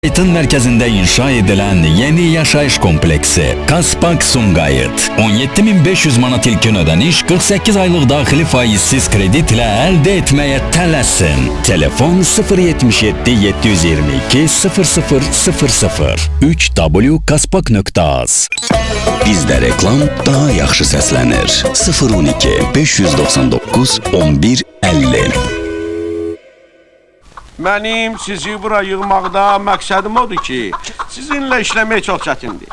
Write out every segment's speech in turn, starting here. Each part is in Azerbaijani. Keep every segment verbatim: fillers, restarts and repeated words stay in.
Sumqayıtın merkezinde inşa edilen yeni yaşayış kompleksi Kaspak Sumqayıt on yetti min beş yüz manat ilkin ödeniş qırx səkkiz aylıq daxili faizsiz kreditle elde etmeye tələsin. Telefon sıfır yetmiş yetti yetti yüz iyirmi iki sıfır sıfır sıfır sıfır üç w kaspak nöqtə az. Bizdə reklam daha yaxşı səslənir. sıfır on iki beş yüz doxsan doqquz on bir əlli. Mənim sizi bura yığmaqda məqsədim odur ki, sizinlə işləmək çox çətindir.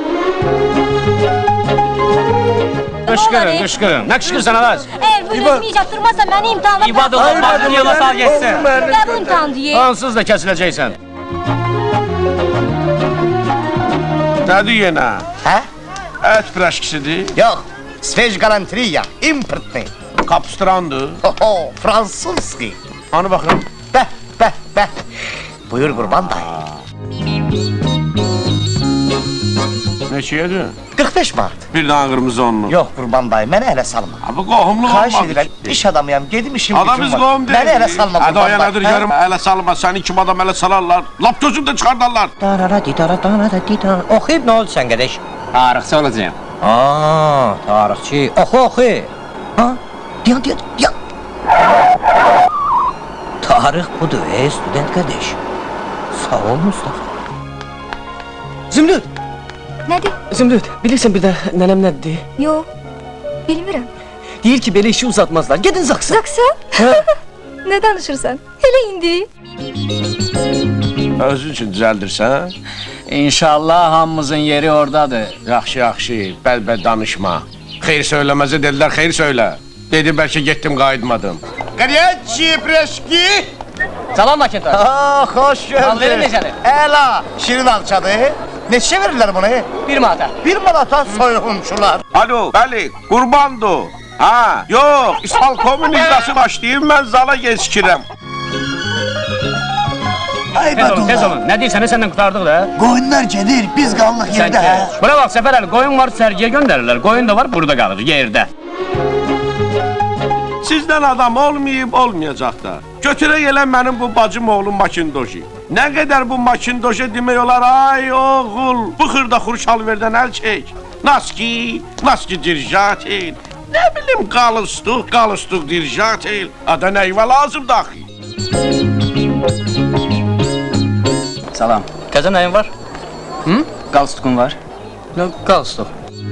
Qışqırın, qışqırın. Nə qışqırsan Araz? Eğer böyle etmeyecek durmazsa beni imtihanla... İbadullah, bak yola sal geçsin. Ya bu imtihan diye. Ansız da kəsiləcəksən. Nədir yenə? Hə? Ət piraşkisidir, Yox, sveç galantriya, importni. kapstrandır. Oho, fransuzski. Hanı baxıram. Bəh, bəh, bəh. Buyur qurban dayı. Neçəyədir? qırx beş manat. Bir dana qırmızı onlu. Yox qurban dayı, mənə ələ salma. Ha, bu qohumluq Xahiş olmadı. edirəm, iş adamıyam, gedim işim Adam gücüm biz var. qohum deyil. Mənə ələ salma Hadi o qurban yanadır dayı. yarım ələ salma, səni kim adam ələ salarlar. Lap gözümdə çıxardarlar. Darara didara darara didara. Oxuyub nə oldu sən qədəş? Tarixçi olacağım. Aa, tarixçi. Oxu, oxu. Ha? Diyan, diyan, diyan. Tarix budur, ey student qədəş. Sağ ol Mustafa. Zümrüt, Nedir? Zümrüt, bilirsən bir də nənəm nədir? Yok. Bilmirəm. Deyir ki, belə işi uzatmazlar. Gedin Zaksa. Zaksa? Ne danışırsan? Hele indi. Özün üçün düzəldirsən? İnşallah hamımızın yeri oradadır. Yaxşı, yaxşı, bəl-bəl danışma. Xeyr söyləməzə dedilər, xeyr söylə. Dedi, bəlkə getdim, qayıtmadım. Qariyyətçi, preşki! Salam Makintoş. Aa, xoş gördük. Alverin necədir? Əla, şirin alçadır. Neçə verirlər bunu? Bir manata. Bir manata soyğunçular. Alo, bəli, qurbandır. Ha, yox, İshalkomun icrası başlayıb, mən zala geçkirəm. Ay Tez olun, tez olun. Nə deyirsən, səndən qurtardıq da. Qoyunlar gedir, biz qallıq Sən yerdə. keç. Buna bax, Səfər əli, qoyun var, sərgiyə göndərirlər. Qoyun da var, burada qalır, yerdə. Sizdən adam olmayıb, olmayacaq da. Götürək elə mənim bu bacım oğlum Makindoji. Nə qədər bu Makindoji demək olar, ay oğul, bu xırda xurşalverdən əl çək. Naski, naski dirjatil. Nə bilim, qalıstuq, qalıstuq dirjatil. Ada nəyvə lazım daxil. Salam. Təzə nəyin var? Hı? Qalstukun var. Nə qalsın?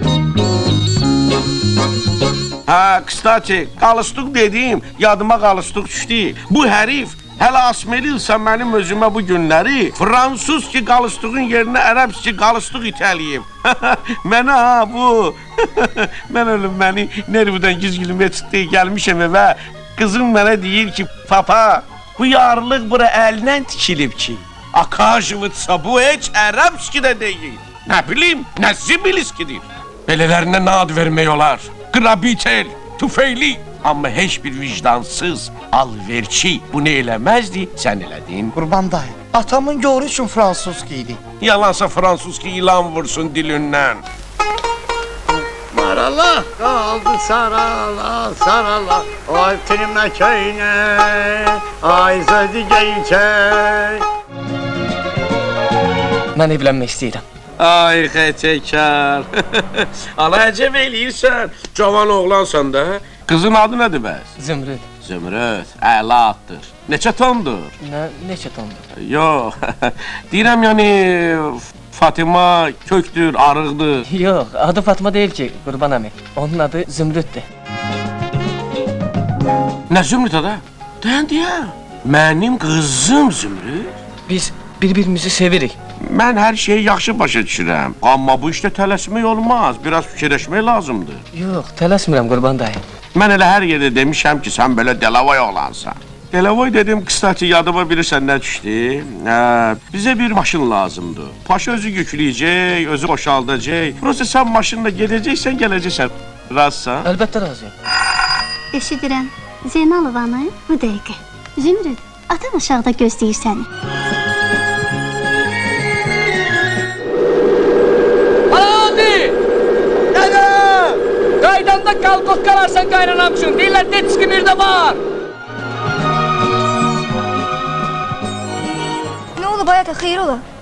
Ha, kıstati, qalıstuq dediyim, yadıma qalıstuq düşdü. Bu hərif hələ asmelilsə mənim özümə bu günləri Fransuz ki qalıstuğun yerinə ərəbs ki qalıstuq itəliyib. Mənə ha bu. Mən ölüm məni nervdən gizgilmə çıxdı, gəlmişəm evə. Qızım mənə deyir ki, papa, bu yarlıq bura əlindən tikilib ki. Akajivitsa bu heç ərəbski də deyil. Nə bilim, nə zibiliskidir. Belələrinə nə ad vermək olar? Qrabitel, tüfeyli. Amma heç bir vicdansız, alverçi bunu eləməzdi, sən elədin. Qurban dayı, atamın yoru üçün fransuzki idi. Yalansa fransuz ki ilan vursun dilindən. Marala kaldı sarala sarala Ay tenime köyüne Ay zödi geyçek Mən evlənmək istəyirəm. Ay xətəkar. Ala əcəb eləyirsən. Cavan oğlansan da. Qızın adı nədir bəs? Zümrüt, Zümrüt, əla addır. Neçə tondur? nə, neçə tondur? Yox, deyirəm yəni Fatıma köktür, arıqdır. Yox, adı Fatma deyil ki, qurban əmi. Onun adı Zümrütdür. Nə Zümrüt ada? Dən deyəm. Mənim qızım Zümrüt. Biz bir-birimizi sevirik. Mən hər şeyi yaxşı başa düşürəm. Amma bu işdə tələsmək olmaz. Biraz fikirləşmək lazımdır. Yox, tələsmirəm qurban dayı. Mən elə hər yerdə demişəm ki, sən belə Delavoy oğlansan. Delavoy dedim, qıstati yadıma bilirsən nə düşdü? Hə, bizə bir maşın lazımdır. Paşa özü yükləyəcək, özü boşaldacaq. Prosta sən maşınla gedəcəksən, gələcəksən. Razsan? Əlbəttə razıyam. Eşidirəm. Zeynalovanı bu dəqiqə. Zümrüt, atan aşağıda gözləyir səni. Hadi! Nədə? Qaydanda qalqıq qalarsan qaynanam üçün. Deyirlər, Detski Mirdə var. Ne oldu baya Hadi xeyir ola.